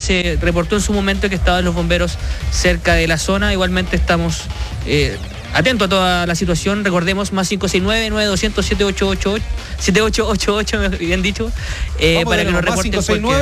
se reportó en su momento que estaban los bomberos cerca de la zona. Igualmente estamos atentos a toda la situación. Recordemos, más 569-9200-7888, bien dicho, para que nos reporten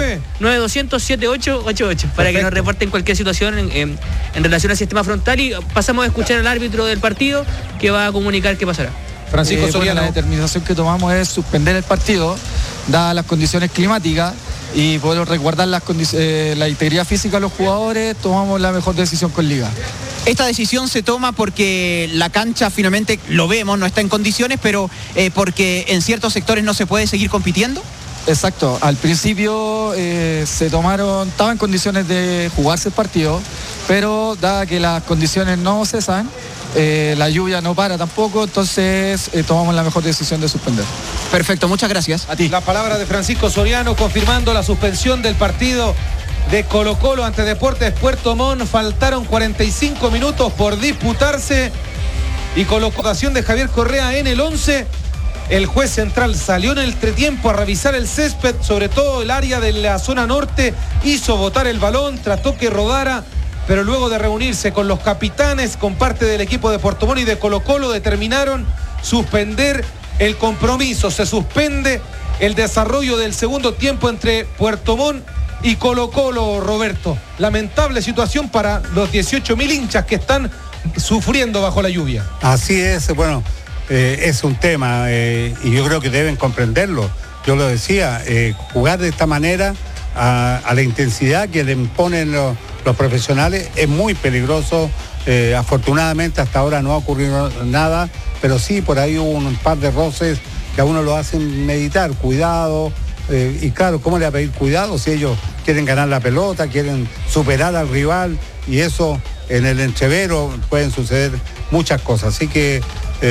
9-200-7888, para que nos reporten cualquier situación en relación al sistema frontal. Y pasamos a escuchar al árbitro del partido, que va a comunicar qué pasará. Francisco Soriano. La determinación que tomamos es suspender el partido, dadas las condiciones climáticas, y poder resguardar la integridad física de los jugadores. Tomamos la mejor decisión con Liga. Esta decisión se toma porque la cancha finalmente, lo vemos, no está en condiciones, pero porque en ciertos sectores no se puede seguir compitiendo. Exacto, al principio estaba en condiciones de jugarse el partido, pero dada que las condiciones no cesan, la lluvia no para tampoco, entonces tomamos la mejor decisión de suspender. Perfecto, muchas gracias. A ti. La palabra de Francisco Soriano confirmando la suspensión del partido de Colo-Colo ante Deportes Puerto Montt. Faltaron 45 minutos por disputarse y colocación de Javier Correa en el 11. El juez central salió en el entretiempo a revisar el césped, sobre todo el área de la zona norte, hizo botar el balón, trató que rodara, pero luego de reunirse con los capitanes, con parte del equipo de Puerto Montt y de Colo-Colo, determinaron suspender el compromiso. Se suspende el desarrollo del segundo tiempo entre Puerto Montt y Colo-Colo, Roberto. Lamentable situación para los 18.000 hinchas que están sufriendo bajo la lluvia. Así es, bueno, es un tema y yo creo que deben comprenderlo. Yo lo decía, jugar de esta manera a la intensidad que le imponen los profesionales es muy peligroso. Afortunadamente hasta ahora no ha ocurrido nada, pero sí por ahí hubo un par de roces que a uno lo hacen meditar, cuidado. Y claro, ¿cómo le va a pedir cuidado si ellos quieren ganar la pelota, quieren superar al rival? Y eso en el entrevero pueden suceder muchas cosas. Así que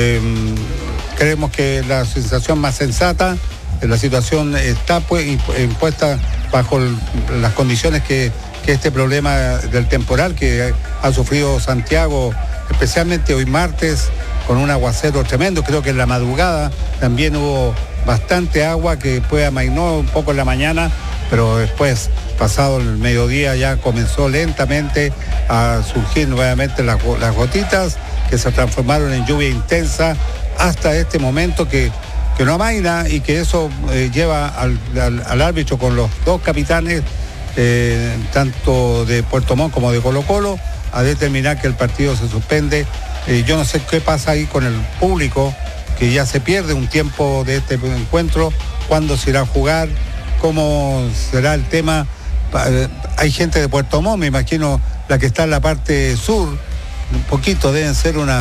creemos que la sensación más sensata, la situación está impuesta bajo las condiciones que este problema del temporal que ha sufrido Santiago, especialmente hoy martes, con un aguacero tremendo. Creo que en la madrugada también hubo bastante agua que después amainó un poco en la mañana, pero después, pasado el mediodía, ya comenzó lentamente a surgir nuevamente las gotitas que se transformaron en lluvia intensa hasta este momento que no amaina, y que eso lleva al árbitro con los dos capitanes, tanto de Puerto Montt como de Colo-Colo, a determinar que el partido se suspende. Yo no sé qué pasa ahí con el público, que ya se pierde un tiempo de este encuentro, cuándo se irá a jugar, cómo será el tema. Hay gente de Puerto Montt, me imagino, la que está en la parte sur, un poquito, deben ser unas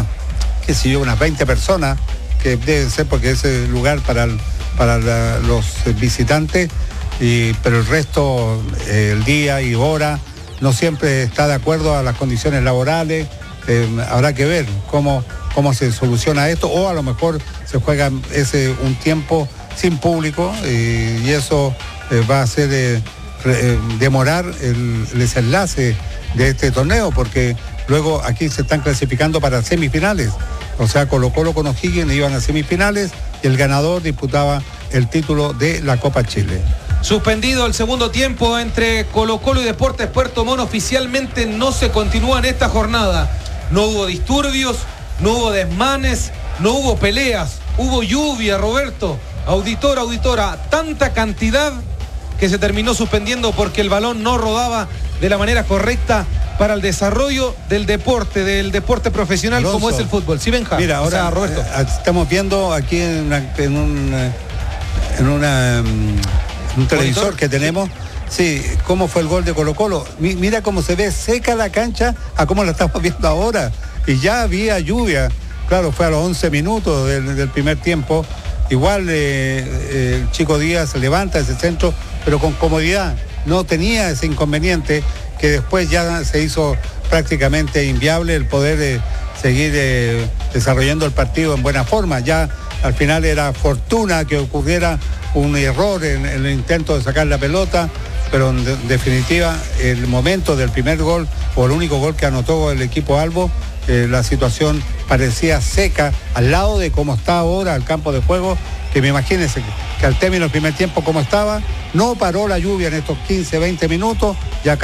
20 personas, que deben ser porque es el lugar para los visitantes, pero el resto, el día y hora, no siempre está de acuerdo a las condiciones laborales. Habrá que ver cómo se soluciona esto, o a lo mejor se juega un tiempo sin público, y eso va a hacer demorar el desenlace de este torneo, porque luego aquí se están clasificando para semifinales. O sea, Colo-Colo con O'Higgins iban a semifinales y el ganador disputaba el título de la Copa Chile. Suspendido el segundo tiempo entre Colo-Colo y Deportes Puerto Montt. Oficialmente no se continúa en esta jornada. No hubo disturbios, no hubo desmanes, no hubo peleas, hubo lluvia, Roberto. Auditora, tanta cantidad que se terminó suspendiendo porque el balón no rodaba de la manera correcta para el desarrollo del deporte profesional, Alonso, como es el fútbol. ¿Sí, Benja? Mira, ahora Roberto, estamos viendo aquí en un televisor que tenemos, sí, cómo fue el gol de Colo-Colo. Mira cómo se ve seca la cancha a cómo la estamos viendo ahora. Y ya había lluvia. Claro, fue a los 11 minutos del primer tiempo. Igual el Chico Díaz se levanta ese centro, pero con comodidad. No tenía ese inconveniente que después ya se hizo prácticamente inviable el poder seguir desarrollando el partido en buena forma. Ya al final era fortuna que ocurriera un error en el intento de sacar la pelota, pero en definitiva el momento del primer gol, o el único gol que anotó el equipo Albo, la situación parecía seca al lado de cómo está ahora el campo de juego, que me imagínense que al término del primer tiempo como estaba, no paró la lluvia en estos 15, 20 minutos, ya